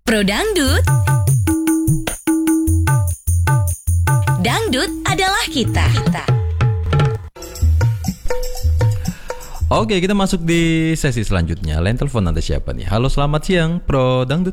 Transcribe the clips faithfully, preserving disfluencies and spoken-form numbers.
Pro Dangdut. Dangdut adalah kita. kita. Oke, kita masuk di sesi selanjutnya. Line telepon ada siapa nih? Halo, selamat siang, Pro Dangdut.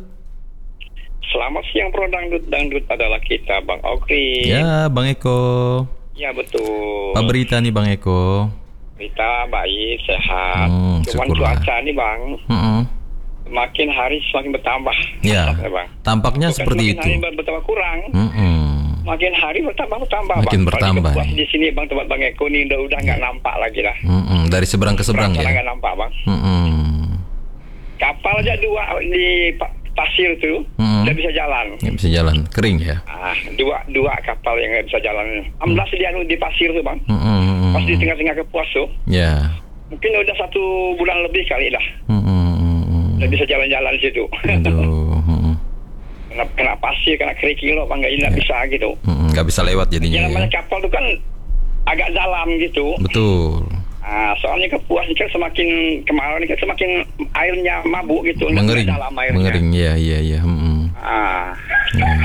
Selamat siang, Pro Dangdut. Dangdut adalah kita, Bang Okri. Ya, Bang Eko. Ya, betul. Apa berita nih, Bang Eko? Berita baik, sehat. Hmm, Cuman syukurlah. cuaca nih, Bang, Mm-mm. makin hari semakin bertambah. Ya, Maksudnya, Bang. tampaknya Bukan seperti semakin itu. hari bertambah kurang. Mm-mm. Makin hari bertambah bertambah, Makin Bang. bertambah Paling nih. di sini, Bang, tempat Bang Eko nih udah udah nggak nampak lagi lah. Mm-mm. Dari seberang ke seberang Perasaan ya. nggak nampak, Bang. Mm-mm. Kapal aja dua di pa- pasir tuh Mm-mm. udah bisa jalan. Nggak bisa jalan, kering ya. Ah, dua dua kapal yang nggak bisa jalan. Amblas di anu di pasir tuh, Bang. Mm-mm. Pas di tengah-tengah Kapuas tuh. Ya. Mungkin udah satu bulan lebih kali dah. Mm-mm. Udah bisa jalan-jalan di situ. Aduh. Mm-mm. kena, kena pasir, kena kerikil loh, Bang. Nggak bisa gitu. Mm-mm. Nggak bisa lewat Yang jadinya namanya ya. kapal tuh kan agak dalam gitu. Betul. Ah, soalnya Kapuas ini kan semakin kemarau ini kan semakin airnya mabuk gitu. Nggak Mengering. dalam airnya. Mengering, ya, ya, ya. Mm-mm. Ah. Mm.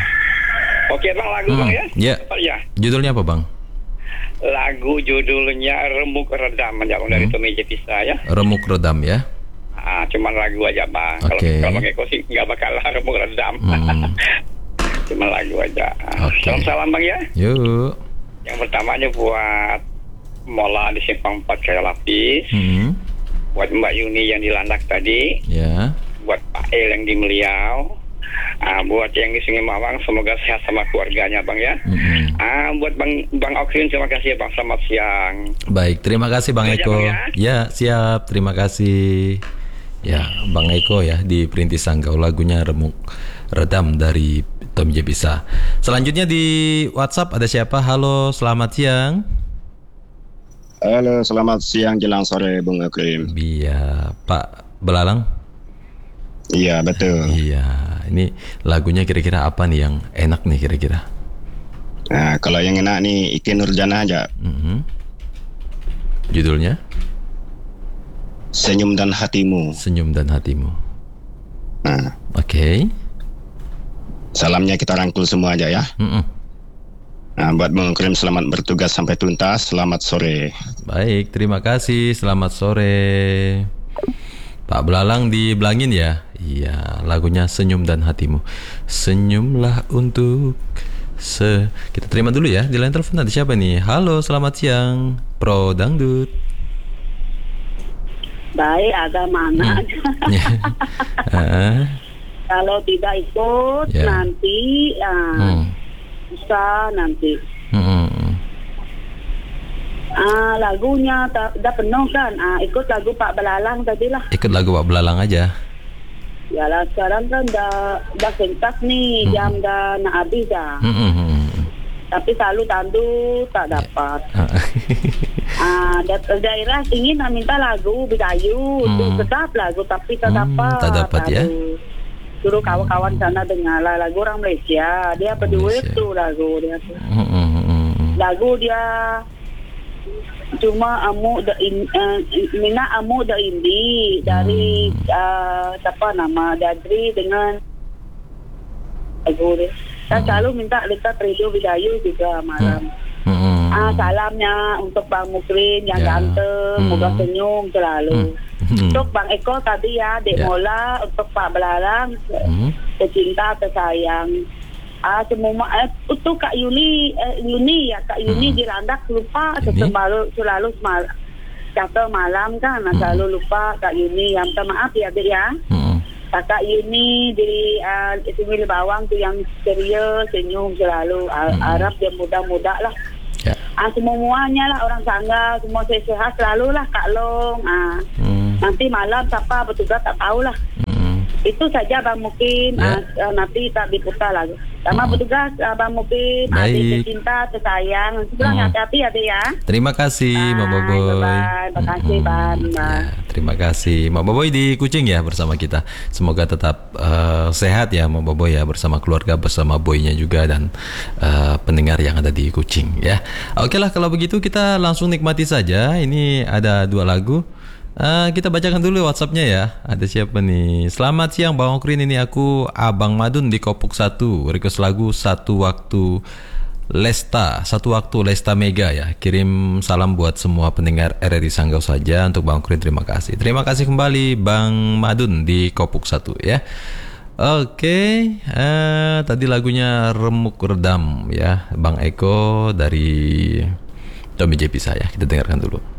Oke, Bang, lagu Hmm. Bang ya? Ya. Apa ya? Judulnya apa, Bang? Lagu judulnya Remuk Redam, Bang, dari Hmm. Tommy Jepisa ya. Remuk Redam ya. Ah, cuman lagu aja, Bang. Kalau Oke. kalau Bang Eko sih nggak bakal remuk redam. Hmm. Cuman lagu aja. Ah, Oke. Salam-salam, Bang ya. Yuk. Yang pertamanya buat Mola di Simpang empat Kayu Lapis, Hmm. buat Mbak Yuni yang di Landak tadi, Ya. buat Pak El yang di Meliau, ah, buat yang di Sungai Mawang, semoga sehat sama keluarganya, Bang ya. Mm-mm. Ah, buat Bang Bang Okrin, terima kasih ya, Bang. Selamat siang. Baik, terima kasih Bang Itu aja, Eko. Bang, ya. Ya, siap. Terima kasih. Ya, Bang Eko ya di Perintis Sanggau, lagunya Remuk Redam dari Tom Jepisa. Selanjutnya di WhatsApp ada siapa? Halo, selamat siang. Halo, selamat siang jelang sore Bung Akrim. Iya, Pak Belalang. Iya, betul. Iya, ini lagunya kira-kira apa nih yang enak nih kira-kira? Nah, kalau yang enak nih Iki Nurjana aja. Mhm. Judulnya Senyum dan Hatimu. Senyum dan Hatimu. Nah, Oke. salamnya kita rangkul semua aja ya. Mm-mm. Nah, buat Bung Akrim selamat bertugas sampai tuntas. Selamat sore. Baik, terima kasih. Selamat sore. Pak Belalang di Belangin ya. Iya, lagunya Senyum dan Hatimu. Senyumlah untuk se. Kita terima dulu ya. Di line telepon ada siapa nih? Halo, selamat siang. Pro Dangdut. Baik, agak mana aja. Ah, Kalau tidak ikut Ya. nanti ah, hmm. bisa nanti. Hmm. Ah, lagunya tak dah penuh kan? Ah, ikut lagu Pak Belalang tadi lah. Ikut lagu Pak Belalang aja. Ya lah, sekarang kan dah dah singkat nih, Hmm. jam dah nak habis dah. Hmm, hmm, hmm. Tapi selalu tandu tak dapat. Ah, Ah, da- daerah ingin nak minta lagu Bidayu, Hmm. tu sedap lagu tapi tak Hmm, dapat. tak dapat ya? Aduh. Suruh kawan-kawan sana dengar lah lagu orang Malaysia. Dia berduit Malaysia. tu lagu dia tu. hmm, hmm, hmm, hmm. Lagu dia cuma amu da in, uh, mina amu da indi dari uh, siapa nama Dadri dengan lagu dia. Saya Hmm. selalu minta letak radio Bidayu juga malam. Hmm, hmm. Ah, salamnya untuk Bang Mukrin yang Ya. ganteng, Hmm. moga senyum selalu. Hmm. Untuk Bang Eko tadi ya, Dek Ya. Mola, untuk Pak Belalang, Hmm. pecinta tersayang. Ah, semua eh, untuk Kak Yuni, eh, Yuni ya Kak Yuni Hmm. di Landak lupa Yuni? selalu selalu semal, kata malam kan, Hmm. selalu lupa Kak Yuni. Yang minta maaf ya Dek ya. Hmm. Kakak Yuni di uh, Sungai Bawang tu yang ceria, senyum selalu. Uh, Hmm. Harap dia muda-muda lah. Ya. Ah, semuanya lah orang Sangga, semua sehat selalu lah Kak Long. Ah, Hmm. nanti malam siapa bertugas tak tahulah. Hmm. Itu saja Bang Mukin. Ya. Ah, nanti tak diputar lagi. Sama Hmm. bertugas ah, Bang Mukin. Baik. Adik tercinta, tersayang. Pulang Hmm. hati-hati ya Dek ya. Terima kasih, Mak Bye, Boboy. bye-bye. Terima kasih, Mm-mm. Bang. Bye. Ya, terima kasih, Mak Boboy di Kucing ya bersama kita. Semoga tetap eh, sehat ya, Mak Boboy ya, bersama keluarga, bersama boynya juga dan eh, pendengar yang ada di Kucing ya. Oke lah, kalau begitu kita langsung nikmati saja. Ini ada dua lagu Uh, kita bacakan dulu WhatsAppnya ya. Ada siapa nih? Selamat siang Bang Okrin, ini aku Abang Madun di Kopuk satu. Request lagu Satu Waktu Lesta, Satu Waktu Lesta Mega ya. Kirim salam buat semua pendengar R R I Sanggau saja. Untuk Bang Okrin terima kasih. Terima kasih kembali Bang Madun di Kopuk satu ya. Oke, uh, tadi lagunya Remuk Redam ya, Bang Eko dari Tommy J P saya. Kita dengarkan dulu.